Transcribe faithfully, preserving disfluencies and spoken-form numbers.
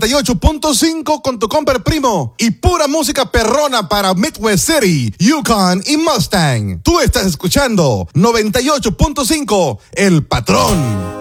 noventa y ocho punto cinco con tu compa el primo y pura música perrona para Midwest City, Yukon y Mustang. Tú estás escuchando noventa y ocho punto cinco El Patrón.